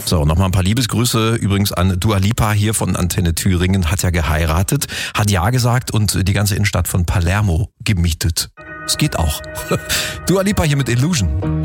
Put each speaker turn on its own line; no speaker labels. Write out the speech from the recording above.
So, nochmal ein paar Liebesgrüße übrigens an Dua Lipa hier von Antenne Thüringen. Hat ja geheiratet, hat Ja gesagt und die ganze Innenstadt von Palermo gemietet. Es geht auch. Dua Lipa hier mit Illusion.